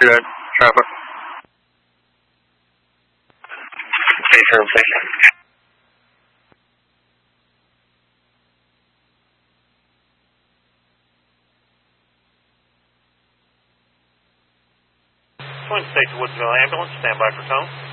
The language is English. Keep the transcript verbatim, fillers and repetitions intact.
Good. Traffic. Station, station. Twin State to Woodsville ambulance, stand by for tone.